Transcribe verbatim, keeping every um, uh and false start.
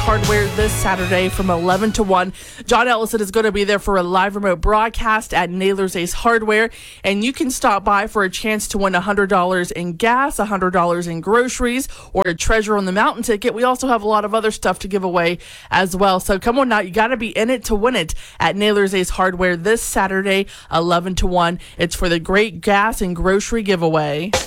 Hardware this Saturday from eleven to one. John Ellison is going to be there for a live remote broadcast at Naylor's Ace Hardware, and you can stop by for a chance to win one hundred dollars in gas, one hundred dollars in groceries, or a Treasure on the Mountain ticket. We also have a lot of other stuff to give away as well. So come on now, you got to be in it to win it at Naylor's Ace Hardware this Saturday, eleven to one. It's for the great gas and grocery giveaway.